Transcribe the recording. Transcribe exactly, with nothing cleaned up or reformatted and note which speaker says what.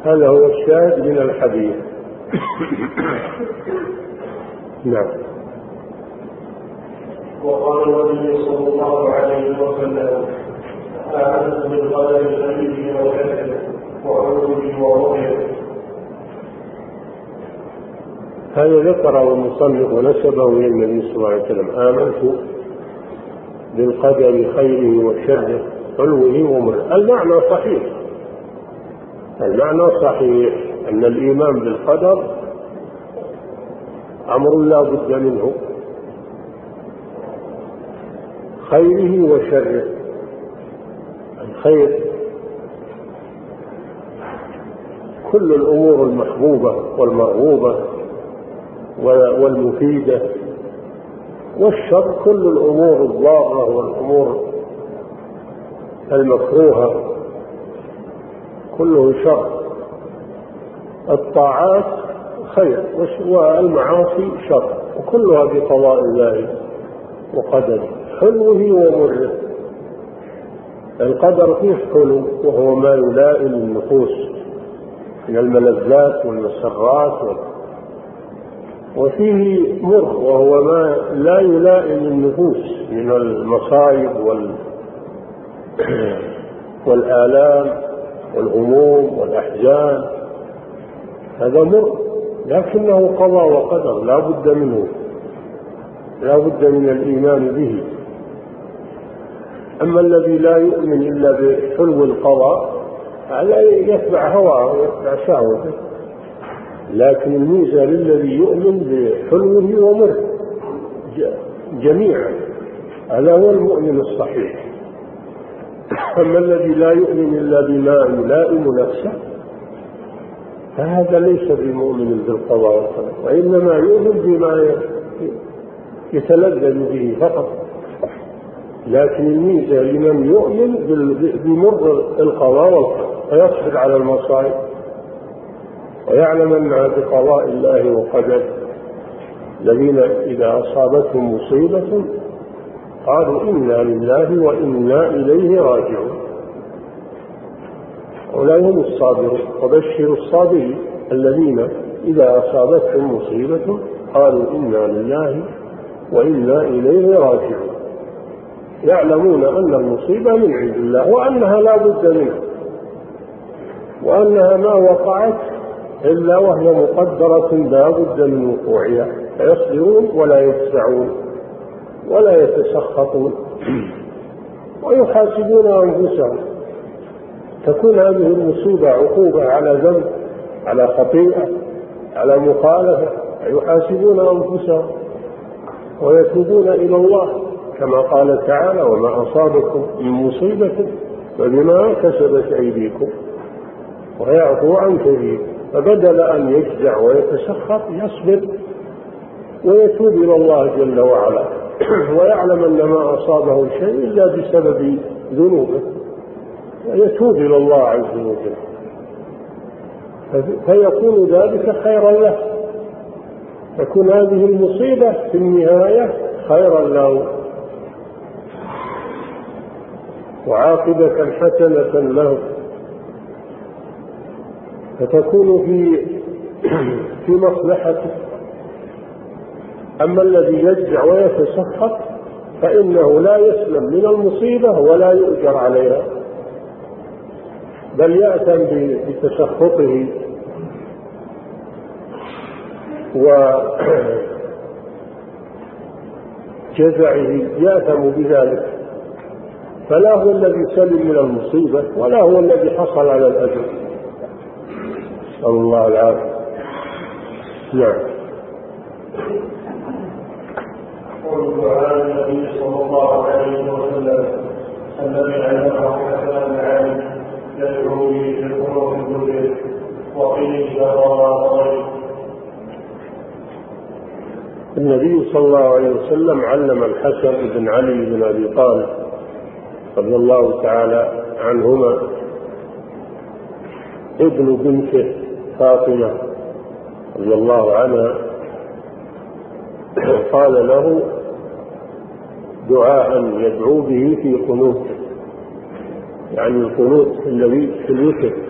Speaker 1: هذا هو الشاهد من الحديث. نعم.
Speaker 2: وقال النبي صلى الله عليه وسلم: آمنت بالقدر خيره وشره وعلوه ورؤيه.
Speaker 1: هذا ذكره المصنف ونسبه الى النبي صلى الله عليه وسلم: آمنت بالقدر خيره وشره علوه ومره. المعنى صحيح، المعنى صحيح أن الإيمان بالقدر أمر لا بد منه، خيره وشره. الخير كل الأمور المحبوبة والمرغوبة والمفيدة، والشر كل الأمور الضارة والأمور المكروهة، كله شر. الطاعات خير والمعاصي شر، وكلها بقضاء الله وقدره، حلوه ومره. القدر فيه حلو وهو ما يلائم النفوس من الملذات والمسرات، وفيه مر وهو ما لا يلائم النفوس من المصائب وال... والآلام والهموم والأحزان. هذا مر لكنه قضاء وقدر لا بد منه، لا بد من الإيمان به. أما الذي لا يؤمن إلا بحلو القضاء هذا يتبع هواه ويتبع شهوته، لكن الميزة للذي يؤمن بحلوه ومره جميعا، هذا هو المؤمن الصحيح. أما الذي لا يؤمن إلا بما يلائم نفسه فهذا ليس بمؤمن بالقضاء والقدر، وإنما يؤمن بما يتلذذ به فقط. لكن الميزة لمن يؤمن بمر القضاء والقدر فيصبر على المصائب ويعلم أنها بقضاء الله وقدره. الذين إذا أصابتهم مصيبة قالوا إنا لله وإنا إليه راجعون، أولئك هم الصابرون. وبشر الصابرين الذين إذا أصابتهم مصيبة قالوا إنا لله وإنا إليه راجعون، يعلمون أن المصيبة من عند الله وأنها لا بد منها، وأنها ما وقعت إلا وهي مقدرة لا بد من وقوعها، فيصبرون ولا يجزعون ولا يتسخطون ويحاسبون أنفسهم. تكون هذه المصيبة عقوبة على ذنب، على خطيئة، على مخالفة، يحاسبون أنفسهم ويتوبون إلى الله كما قال تعالى: وما أصابكم من مصيبة فبما كسبت أيديكم ويعفو عن كثير. فبدل أن يجزع ويتسخط يصبر ويتوب إلى الله جل وعلا ويعلم أن ما أصابه شيء إلا بسبب ذنوبه، ويتوب إلى الله عز وجل، فيكون ذلك خيرا له، تكون هذه المصيبة في النهاية خيرا له وعاقبة حسنة له، فتكون في في مصلحته. أما الذي يجزع ويتسخط فإنه لا يسلم من المصيبة ولا يؤجر عليها، بل يأتم بتسخطه وجزعه، يأتم بذلك، فلا هو الذي سلم من المصيبة ولا هو الذي حصل على الأجر. نسأل الله العافية. نعم.
Speaker 2: قول عن النبي صلى الله عليه وسلم: الذي علمه حسن العالم يدعو به في القلوب الدنيا وقيل له.
Speaker 1: النبي صلى الله عليه وسلم علم الحسن بن علي بن أبي طالب رضي الله تعالى عنهما ابن بنته فاطمة رضي الله عنها، قال له دعاء يدعو به في قنوته، يعني القنوت الذي في الوتر،